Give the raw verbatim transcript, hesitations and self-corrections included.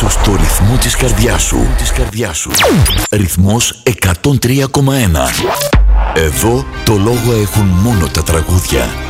ύψος του ρυθμού της καρδιάς σου. Της καρδιάς σου. Ρυθμός εκατόν τρία κόμμα ένα. Εδώ το λόγο έχουν μόνο τα τραγούδια.